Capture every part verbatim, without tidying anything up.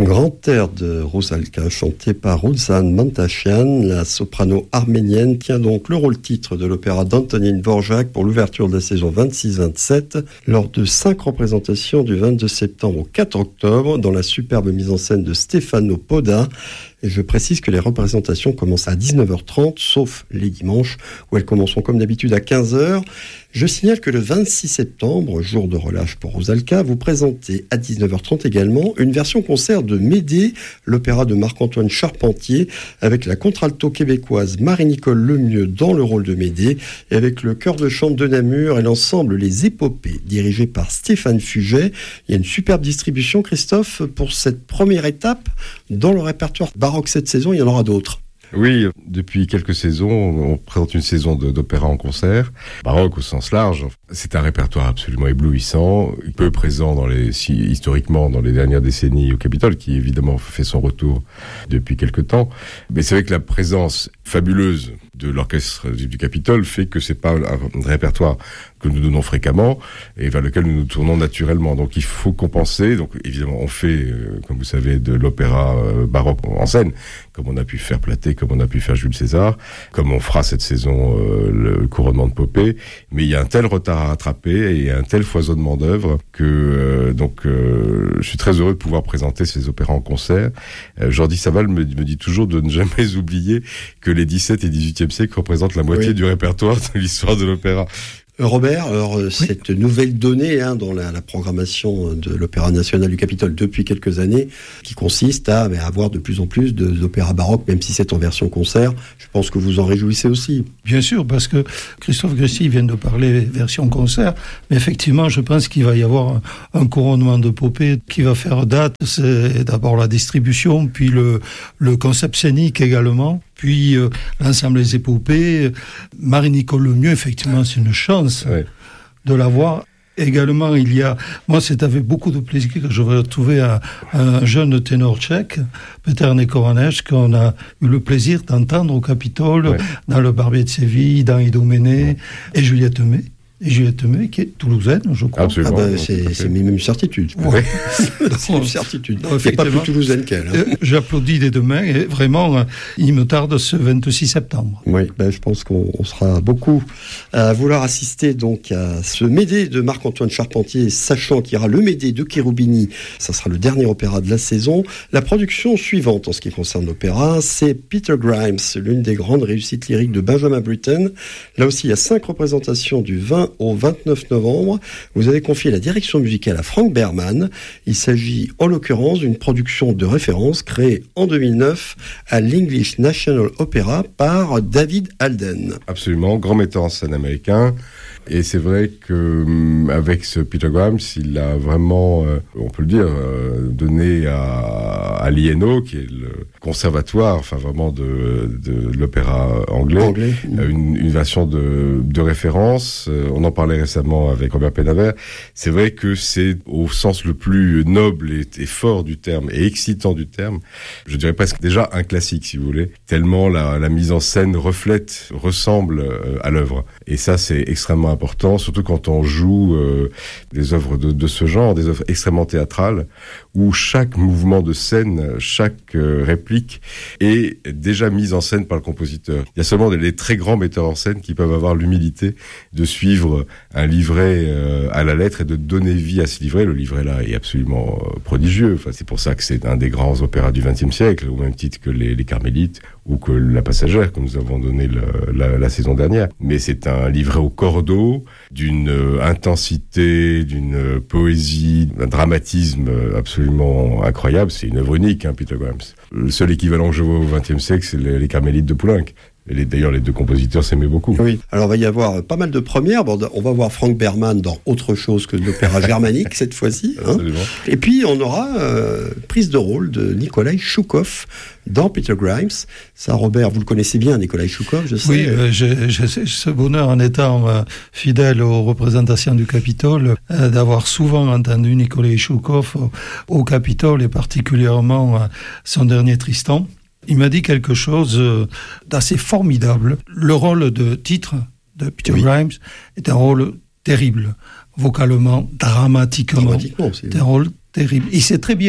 Grand air de Rusalka, chanté par Ruzan Mantasyan, la soprano arménienne, tient donc le rôle-titre de l'opéra d'Antonín Dvořák pour l'ouverture de la saison vingt-six vingt-sept, lors de cinq représentations du vingt-deux septembre au quatre octobre, dans la superbe mise en scène de Stefano Poda. Et je précise que les représentations commencent à dix-neuf heures trente, sauf les dimanches, où elles commenceront comme d'habitude à quinze heures. Je signale que le vingt-six septembre, jour de relâche pour Rusalka, vous présentez à dix-neuf heures trente également une version concert de Médée, l'opéra de Marc-Antoine Charpentier, avec la contralto québécoise Marie-Nicole Lemieux dans le rôle de Médée, et avec le chœur de chant de Namur et l'ensemble Les Épopées, dirigé par Stéphane Fuget. Il y a une superbe distribution, Christophe, pour cette première étape dans le répertoire baroque cette saison. Il y en aura d'autres. Oui, depuis quelques saisons, on présente une saison de, d'opéra en concert, baroque au sens large. C'est un répertoire absolument éblouissant, peu présent dans les, si, historiquement dans les dernières décennies au Capitole, qui évidemment fait son retour depuis quelque temps. Mais c'est vrai que la présence fabuleuse de l'orchestre du Capitole fait que c'est pas un, un répertoire que nous donnons fréquemment et vers lequel nous nous tournons naturellement. Donc il faut compenser. Donc évidemment, on fait, euh, comme vous savez, de l'opéra euh, baroque en scène, comme on a pu faire Platée, comme on a pu faire Jules César, comme on fera cette saison euh, le couronnement de Popée. Mais il y a un tel retard à rattraper et un tel foisonnement d'œuvres que euh, donc euh, je suis très heureux de pouvoir présenter ces opéras en concert. Euh, Jordi Saval me, me dit toujours de ne jamais oublier que les dix-septième et dix-huitième siècles représentent la moitié oui. du répertoire de l'histoire de l'opéra. Robert, alors oui. cette nouvelle donnée hein, dans la, la programmation de l'Opéra national du Capitole depuis quelques années, qui consiste à mais, avoir de plus en plus de, d'opéras baroques, même si c'est en version concert, je pense que vous en réjouissez aussi. Bien sûr, parce que Christophe Grécy vient de parler version concert, mais effectivement, je pense qu'il va y avoir un, un couronnement de Popée qui va faire date. C'est d'abord la distribution, puis le, le concept scénique également. Puis euh, l'ensemble des épopées, Marie-Nicole Lemieux, effectivement, c'est une chance ouais. de l'avoir. Également, il y a, moi, c'est avec beaucoup de plaisir que je vais retrouver un, un jeune ténor tchèque, Peter Nekovanesh, qu'on a eu le plaisir d'entendre au Capitole, ouais. dans le Barbier de Séville, dans Idoménée, ouais. et Juliette May. Et Juliette May, qui est toulousaine, je crois. Absolument. Ah bah, c'est, c'est même une certitude. Ouais. c'est une certitude. Il n'y a pas plus toulousaine qu'elle. Hein. J'applaudis dès demain, et vraiment, il me tarde ce vingt-six septembre. Oui, ben, je pense qu'on on sera beaucoup à vouloir assister donc à ce Médée de Marc-Antoine Charpentier, sachant qu'il y aura le Médée de Cherubini. Ça sera le dernier opéra de la saison. La production suivante, en ce qui concerne l'opéra, c'est Peter Grimes, l'une des grandes réussites lyriques de Benjamin Britten. Là aussi, il y a cinq représentations du vingt au vingt-neuf novembre. Vous avez confié la direction musicale à Frank Berman. Il s'agit en l'occurrence d'une production de référence créée en deux mille neuf à l'English National Opera par David Alden. Absolument, grand metteur en scène américain. Et c'est vrai que avec ce Peter Grimes, il a vraiment, euh, on peut le dire, euh, donné à, à l'I N O, qui est le conservatoire, enfin vraiment de, de l'opéra anglais, anglais. Euh, une, une version de, de référence. Euh, on en parlait récemment avec Robert Pénavert. C'est vrai que c'est au sens le plus noble et, et fort du terme et excitant du terme. Je dirais presque déjà un classique, si vous voulez. Tellement la, la mise en scène reflète, ressemble euh, à l'œuvre. Et ça, c'est extrêmement important, surtout quand on joue euh, des œuvres de, de ce genre, des œuvres extrêmement théâtrales, où chaque mouvement de scène, chaque euh, réplique est déjà mise en scène par le compositeur. Il y a seulement des, les très grands metteurs en scène qui peuvent avoir l'humilité de suivre un livret euh, à la lettre et de donner vie à ce livret. Le livret-là est absolument euh, prodigieux. Enfin, c'est pour ça que c'est un des grands opéras du vingtième siècle, au même titre que les, les Carmélites ou que La Passagère, que nous avons donné le, la, la saison dernière. Mais c'est un livret au cordeau, d'une euh, intensité, d'une euh, poésie, d'un dramatisme absolument incroyable. C'est une œuvre unique, hein, Peter Grimes. Le seul équivalent que je vois au vingtième siècle, c'est les, les Carmélites de Poulenc. Et les, d'ailleurs, les deux compositeurs s'aimaient beaucoup. Oui. Alors, il va y avoir pas mal de premières. Bon, on va voir Frank Berman dans autre chose que de l'opéra germanique, cette fois-ci. Hein. Et puis, on aura euh, prise de rôle de Nikolai Choukov dans Peter Grimes. Ça, Robert, vous le connaissez bien, Nikolai Choukov, je sais. Oui, euh, j'ai, j'ai ce bonheur, en étant euh, fidèle aux représentations du Capitole, euh, d'avoir souvent entendu Nikolai Choukov au, au Capitole, et particulièrement euh, son dernier Tristan. Il m'a dit quelque chose d'assez formidable. Le rôle de titre de Peter oui. Grimes est un rôle terrible, vocalement, dramatiquement. Dramatiquement, c'est un rôle terrible. Il sait très bien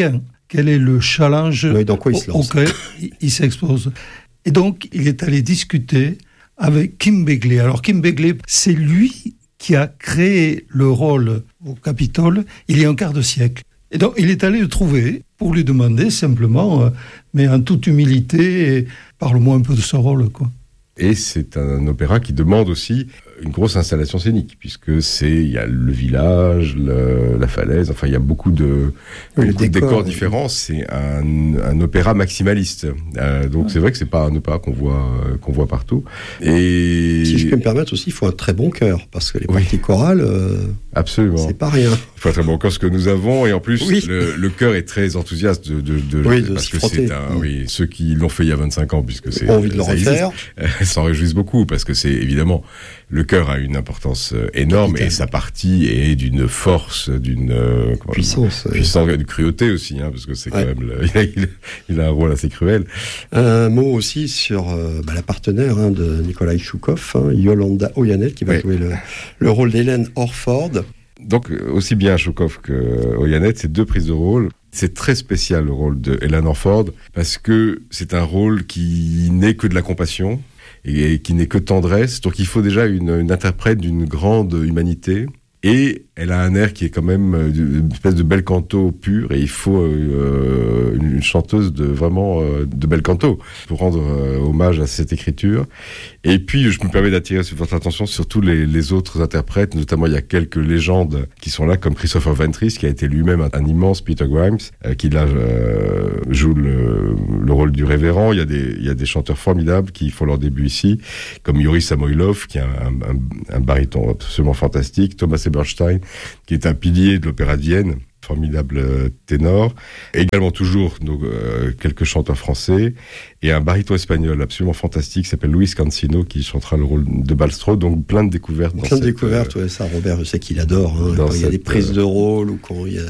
quel est le challenge oui, dans quoi il se lance. auquel il s'expose. Et donc, il est allé discuter avec Kim Begley. Alors, Kim Begley, c'est lui qui a créé le rôle au Capitole il y a un quart de siècle. Et donc, il est allé le trouver pour lui demander simplement, euh, mais en toute humilité, parle-moi un peu de ce rôle, quoi. Et c'est un opéra qui demande aussi une grosse installation scénique, puisque c'est, il y a le village, le, la falaise, enfin il y a beaucoup de, oui, beaucoup de décor, décors oui. différents. C'est un, un opéra maximaliste. Euh, donc ouais. C'est vrai que c'est pas un opéra qu'on voit, euh, qu'on voit partout. Et si je peux me permettre aussi, il faut un très bon cœur, parce que les parties oui. chorales, euh, absolument, c'est pas rien. Il faut un très bon cœur, ce que nous avons, et en plus oui. le, le chœur est très enthousiaste de, de, de, oui, de parce que frotter. c'est un, oui, ceux qui l'ont fait il y a vingt-cinq ans, puisque c'est ont envie de le refaire, existe, s'en réjouissent beaucoup, parce que c'est évidemment le chœur a une importance énorme Capitaine. Et sa partie est d'une force, d'une euh, puissance, puissance, d'une cruauté aussi, hein, parce que c'est ouais. quand même, le, il, a, il, a, il a un rôle assez cruel. Un mot aussi sur euh, bah, la partenaire hein, de Nikolai Choukov, hein, Yolanda Oyanet, qui va ouais. jouer le, le rôle d'Hélène Orford. Donc aussi bien Choukov que Oyanet, c'est deux prises de rôle. C'est très spécial le rôle de Hélène Orford parce que c'est un rôle qui n'est que de la compassion et qui n'est que tendresse. Donc il faut déjà une, une interprète d'une grande humanité. Et elle a un air qui est quand même une espèce de bel canto pur, et il faut euh, une chanteuse de vraiment euh, de bel canto pour rendre euh, hommage à cette écriture. Et puis je me permets d'attirer votre attention sur tous les, les autres interprètes, notamment il y a quelques légendes qui sont là, comme Christopher Ventris, qui a été lui-même un, un immense Peter Grimes, euh, qui là euh, joue le, le rôle du révérend. Il y a des il y a des chanteurs formidables qui font leur début ici, comme Yuri Samoilov, qui est un, un, un baryton absolument fantastique, Thomas Eberstein, qui est un pilier de l'Opéra de Vienne, formidable euh, ténor, et également toujours nos, euh, quelques chanteurs français, et un baryton espagnol absolument fantastique qui s'appelle Luis Cancino, qui chantera le rôle de Balstro, donc plein de découvertes. Plein de découvertes, euh, ouais, ça Robert, je sais qu'il adore, hein, quand il y a des prises de rôle, ou quand il y a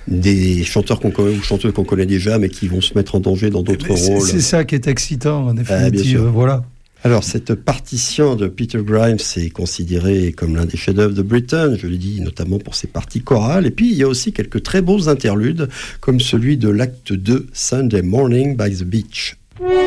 des chanteurs qu'on connaît, ou chanteuses qu'on connaît déjà, mais qui vont se mettre en danger dans d'autres c'est, rôles. C'est ça qui est excitant, en définitive, euh, voilà. Alors, cette partition de Peter Grimes est considérée comme l'un des chefs-d'œuvre de Britten, je l'ai dit, notamment pour ses parties chorales. Et puis, il y a aussi quelques très beaux interludes, comme celui de l'acte deux, Sunday Morning by the Beach.